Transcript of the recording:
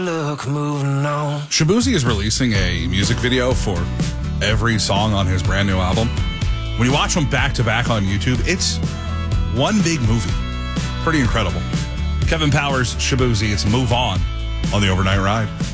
Look, moving on. Shaboozey is releasing a music video for every song on his brand new album. When you watch them back to back on YouTube, it's one big movie. Pretty incredible. Kevin Powers, Shaboozey, it's Move On the Overnight Ride.